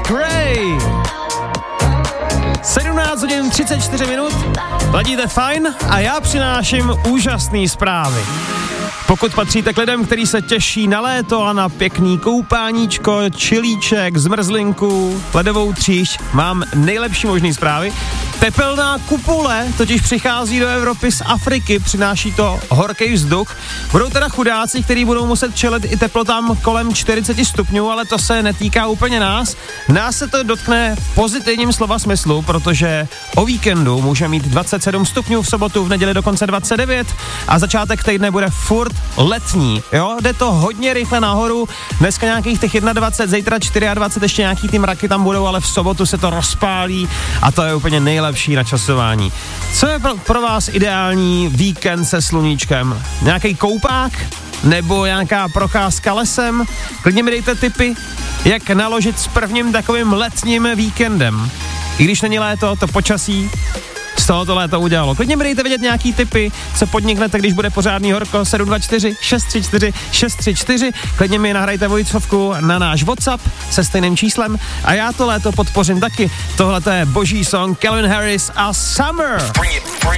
Ray. 17 hodin 34 minut, ladíte fajn a já přináším úžasný zprávy. Pokud patříte k lidem, který se těší na léto a na pěkný koupáníčko, čilíček, zmrzlinku, ledovou tříšť, mám nejlepší možný zprávy. Tepelná kupole totiž přichází do Evropy z Afriky, přináší to horký vzduch. Budou teda chudáci, kteří budou muset čelit i teplotám kolem 40 stupňů, ale to se netýká úplně nás. Nás se to dotkne v pozitivním slova smyslu, protože o víkendu může mít 27 stupňů, v sobotu, v neděli dokonce 29 a začátek týdne bude furt letní, jo? Jde to hodně rychle nahoru, dneska nějakých těch 21, zítra 24, ještě nějaký ty mraky tam budou, ale v sobotu se to rozpálí a to je úplně nejlepší načasování. Co je pro vás ideální víkend se sluníčkem? Nějaký koupák? Nebo nějaká procházka lesem? Klidně mi dejte tipy, jak naložit s prvním takovým letním víkendem. I když není léto, to počasí z tohoto léta udělalo. Klidně mi dejte vědět nějaký tipy, co podniknete, když bude pořádný horko. 724 634 634. Klidně mi nahrajte vojcovku na náš WhatsApp se stejným číslem a já to léto podpořím taky. Tohle je boží song Calvin Harris a Summer.